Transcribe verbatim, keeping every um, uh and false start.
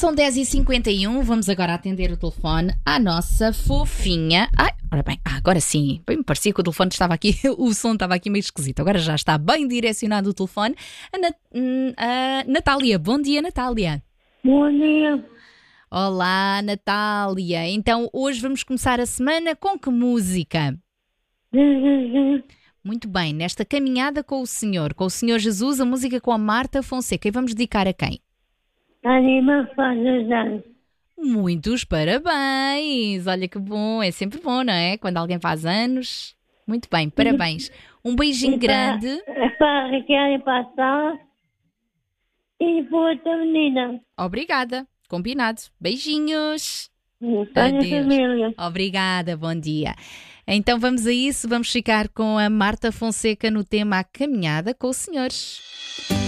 são dez e cinquenta e um, vamos agora atender o telefone à nossa fofinha. Ai, ora bem, ah, agora sim, bem me parecia que o telefone estava aqui, o som estava aqui meio esquisito, agora já está bem direcionado o telefone. A, Nat- a Natália, bom dia Natália. Bom dia. Olá Natália, então hoje vamos começar a semana com que música? Muito bem, nesta caminhada com o Senhor, com o Senhor Jesus, a música com a Marta Fonseca, e vamos dedicar a quem? Anima faz anos. Muitos parabéns! Olha que bom, é sempre bom, não é? Quando alguém faz anos. Muito bem, parabéns. Um beijinho grande. Para a Raquel e para a Sala. E para outra menina. Obrigada, combinado. Beijinhos. Para a Adeus. família. Obrigada, bom dia. Então vamos a isso, vamos ficar com a Marta Fonseca no tema A Caminhada com os Senhores.